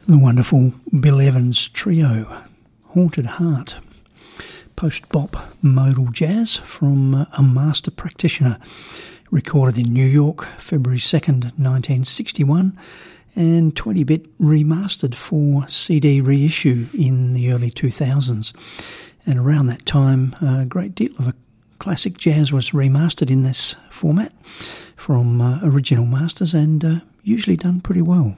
The wonderful Bill Evans Trio, Haunted Heart, post-bop modal jazz from a master practitioner, recorded in New York, February 2nd, 1961, and 20-bit remastered for CD reissue in the early 2000s. And around that time, a great deal of classic jazz was remastered in this format from original masters, and usually done pretty well.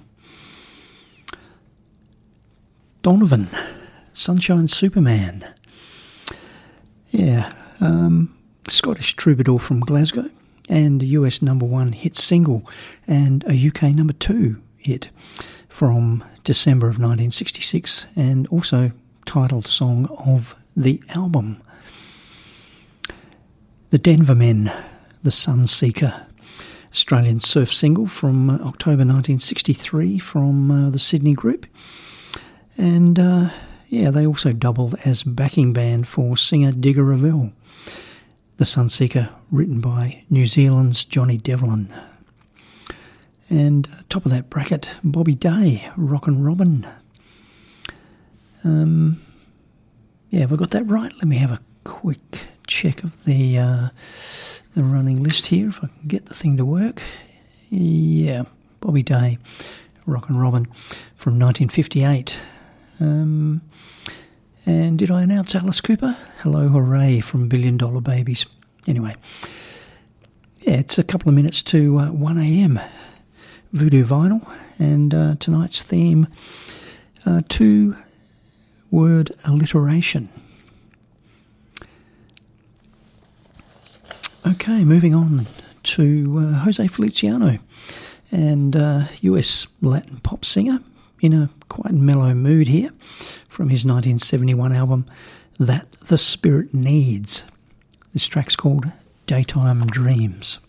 Donovan, Sunshine Superman. Yeah, Scottish troubadour from Glasgow, and a US #1 hit single and a UK #2 hit from December of 1966, and also titled song of the album. The Denver Men, The Sunseeker, Australian surf single from October 1963 from the Sydney group. And they also doubled as backing band for singer Digger Revell. The Sunseeker, written by New Zealand's Johnny Devlin. And top of that bracket, Bobby Day, Rockin' Robin. Have I got that right? Let me have a quick check of the running list here, if I can get the thing to work. Yeah, Bobby Day, Rockin' Robin from 1958. And did I announce Alice Cooper? Hello Hooray from $1 Billion Babies. Anyway, it's a couple of minutes to 1 a.m. Voodoo Vinyl, and tonight's theme, two-word alliteration. Okay, moving on to Jose Feliciano, and US Latin pop singer, in a quite mellow mood here, from his 1971 album That the Spirit Needs. This track's called Daytime Dreams.